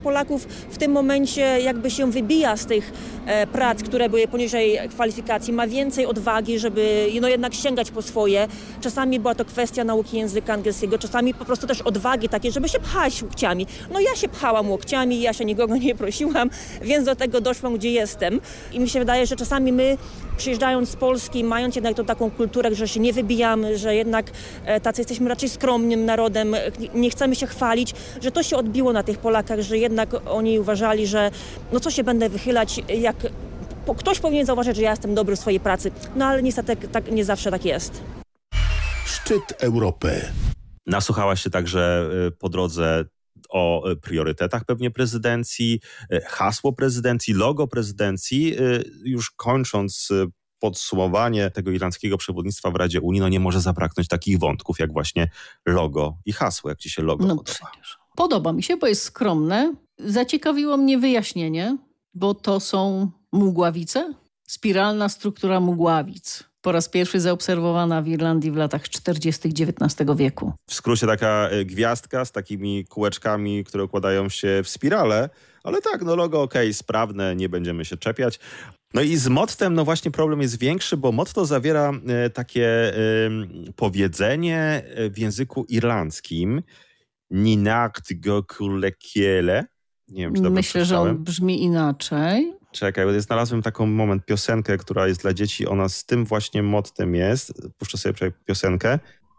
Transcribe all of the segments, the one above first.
Polaków w tym momencie jakby się wybija z tych prac, które były poniżej kwalifikacji, ma więcej odwagi, żeby jednak sięgać po swoje. Czasami była to kwestia nauki języka angielskiego, czasami po prostu też odwagi takiej, żeby się pchać łokciami. Ja się pchałam łokciami, ja się nikogo nie prosiłam, więc do tego doszłam, gdzie jestem. I mi się wydaje, że czasami my, przyjeżdżając z Polski, mając jednak tą taką kulturę, że się nie wybijamy, że jednak tacy jesteśmy raczej skromnym narodem, nie chcemy się chwalić, że to się odbiło na tych Polakach, że jednak oni uważali, że co się będę wychylać, jak ktoś powinien zauważyć, że ja jestem dobry w swojej pracy. Ale niestety tak, nie zawsze tak jest. Szczyt Europy. Nasłuchałaś się także po drodze o priorytetach pewnie prezydencji, hasło prezydencji, logo prezydencji. Już kończąc podsumowanie tego irlandzkiego przewodnictwa w Radzie Unii, nie może zabraknąć takich wątków jak właśnie logo i hasło. Jak ci się logo podoba? Przecież. Podoba mi się, bo jest skromne. Zaciekawiło mnie wyjaśnienie, bo to są mugławice. Spiralna struktura mugławic. Po raz pierwszy zaobserwowana w Irlandii w latach 40. XIX wieku. W skrócie taka gwiazdka z takimi kółeczkami, które układają się w spirale, ale tak, logo sprawne, nie będziemy się czepiać. I z mottem, właśnie problem jest większy, bo motto zawiera takie powiedzenie w języku irlandzkim. Ninakt go kulekiele. Nie wiem, czy dobrze Myślę, że on brzmi inaczej. Czekaj, bo znalazłem taką piosenkę, która jest dla dzieci. Ona z tym właśnie mottem jest. Puszczę sobie piosenkę.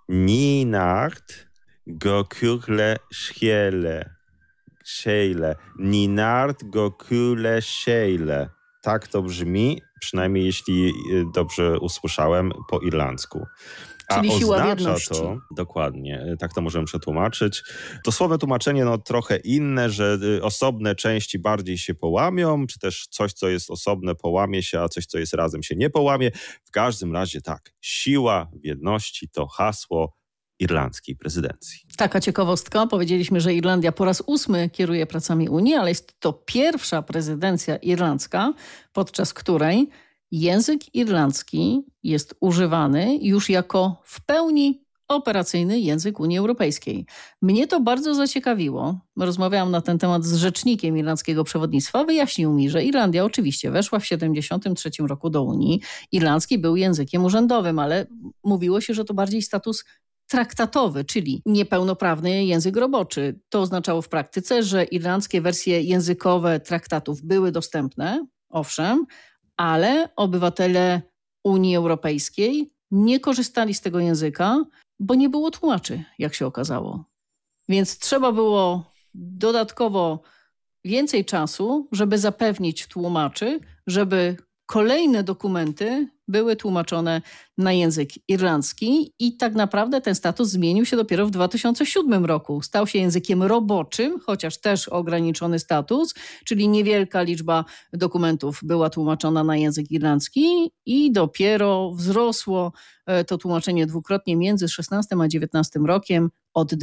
Ninacht go kule schiele. Szeile. Ninart go kule szeile. Tak to brzmi, przynajmniej jeśli dobrze usłyszałem, po irlandzku. Czyli siła oznacza wierności. to, dokładnie, tak to możemy przetłumaczyć. Dosłowne tłumaczenie trochę inne, że osobne części bardziej się połamią, czy też coś, co jest osobne, połamie się, a coś, co jest razem, się nie połamie. W każdym razie tak, siła wierności to hasło irlandzkiej prezydencji. Taka ciekawostka. Powiedzieliśmy, że Irlandia po raz 8 kieruje pracami Unii, ale jest to pierwsza prezydencja irlandzka, podczas której język irlandzki jest używany już jako w pełni operacyjny język Unii Europejskiej. Mnie to bardzo zaciekawiło. Rozmawiałam na ten temat z rzecznikiem irlandzkiego przewodnictwa. Wyjaśnił mi, że Irlandia oczywiście weszła w 1973 roku do Unii. Irlandzki był językiem urzędowym, ale mówiło się, że to bardziej status traktatowy, czyli niepełnoprawny język roboczy. To oznaczało w praktyce, że irlandzkie wersje językowe traktatów były dostępne, owszem, ale obywatele Unii Europejskiej nie korzystali z tego języka, bo nie było tłumaczy, jak się okazało. Więc trzeba było dodatkowo więcej czasu, żeby zapewnić tłumaczy, żeby kolejne dokumenty były tłumaczone na język irlandzki i tak naprawdę ten status zmienił się dopiero w 2007 roku. Stał się językiem roboczym, chociaż też ograniczony status, czyli niewielka liczba dokumentów była tłumaczona na język irlandzki i dopiero wzrosło to tłumaczenie dwukrotnie między 16 a 19 rokiem. Od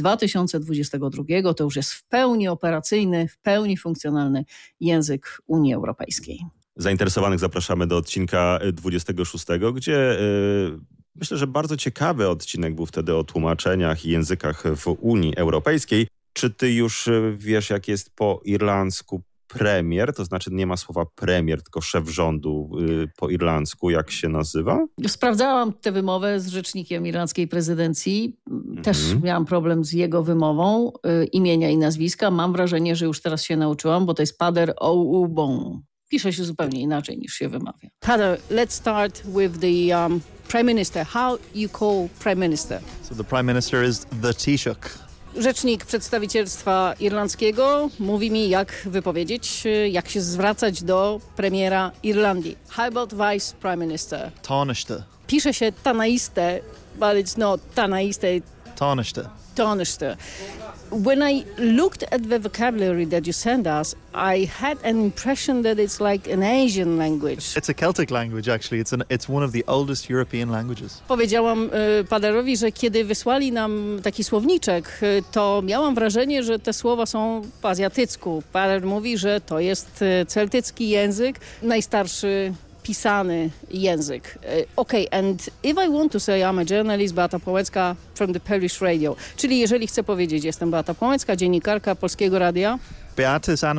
2022 to już jest w pełni operacyjny, w pełni funkcjonalny język Unii Europejskiej. Zainteresowanych zapraszamy do odcinka 26, gdzie myślę, że bardzo ciekawy odcinek był wtedy o tłumaczeniach i językach w Unii Europejskiej. Czy ty już wiesz, jak jest po irlandzku premier? To znaczy nie ma słowa premier, tylko szef rządu po irlandzku. Jak się nazywa? Sprawdzałam tę wymowę z rzecznikiem irlandzkiej prezydencji. Też miałam problem z jego wymową imienia i nazwiska. Mam wrażenie, że już teraz się nauczyłam, bo to jest Pader Oubon. Pisze się zupełnie inaczej niż się wymawia. Pader, let's start with the Prime Minister. How you call Prime Minister? So the Prime Minister is the Taoiseach. Rzecznik przedstawicielstwa irlandzkiego mówi mi, jak wypowiedzieć, jak się zwracać do premiera Irlandii. How about Vice Prime Minister? Taoiseach. Pisze się Tanaiste, but it's not Tanaiste. Taoiseach. Taoiseach. When I looked at the vocabulary that you sent us, I had an impression that it's like an Asian language. It's a Celtic language, actually. It's one of the oldest European languages. Powiedziałam Paderowi, że kiedy wysłali nam taki słowniczek, to miałam wrażenie, że te słowa są po azjatycku. Pader mówi, że to jest celtycki język, najstarszy pisany język. Okay, and if I want to say I'm a journalist, Beata Połęcka from the Polish Radio, czyli jeżeli chcę powiedzieć, jestem Beata Połęcka, dziennikarka Polskiego Radia. Beatrice Anna